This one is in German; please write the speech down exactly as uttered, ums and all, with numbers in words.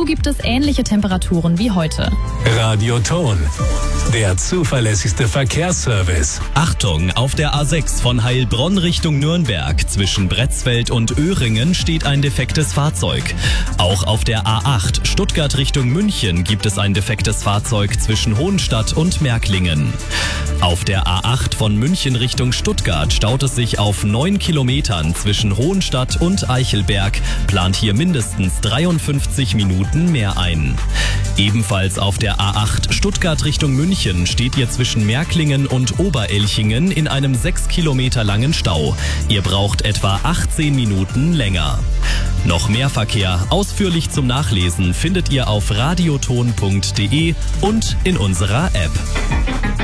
Dazu gibt es ähnliche Temperaturen wie heute. Radioton, der zuverlässigste Verkehrsservice. Achtung, auf der A sechs von Heilbronn Richtung Nürnberg zwischen Bretzfeld und Öhringen steht ein defektes Fahrzeug. Auch auf der A acht Stuttgart Richtung München gibt es ein defektes Fahrzeug zwischen Hohenstadt und Märklingen. Auf der A acht von München Richtung Stuttgart staut es sich auf neun Kilometern zwischen Hohenstadt und Eichelberg, plant hier mindestens dreiundfünfzig Minuten mehr ein. Ebenfalls auf der A acht Stuttgart Richtung München steht ihr zwischen Märklingen und Oberelchingen in einem sechs Kilometer langen Stau. Ihr braucht etwa achtzehn Minuten länger. Noch mehr Verkehr ausführlich zum Nachlesen findet ihr auf radioton punkt de und in unserer App.